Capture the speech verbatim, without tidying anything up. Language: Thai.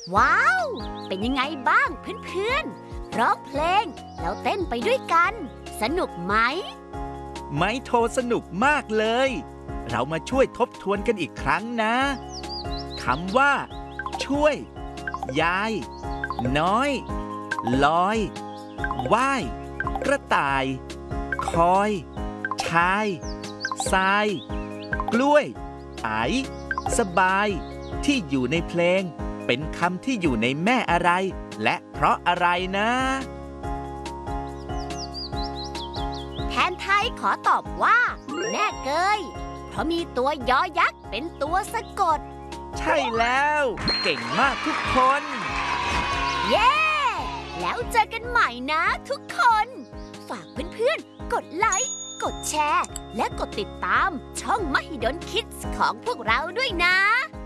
ว้าว เป็นยังไงบ้างเพื่อนๆร้องเพลงแล้วเต้นไปด้วยกัน สนุกไหมไม้โทสนุกมากเลย เรามาช่วยทบทวนกันอีกครั้งนะคำว่า ช่วย ยาย น้อย ลอย ว่าย กระต่าย คอย ชายทราย กล้วยไอสบาย ที่อยู่ในเพลงเป็นคำที่อยู่ในแม่อะไร และเพราะอะไรนะแทนไทยขอตอบว่าแม่เกยเพราะมีตัวยอยักษ์เป็นตัวสะกดใช่แล้ว เก่งมากทุกคนเย้ แล้วเจอกันใหม่นะทุกคน ฝากเพื่อนๆ กดไลค์ กดแชร์ และกดติดตามช่อง Mahidol Kids ของพวกเราด้วยนะ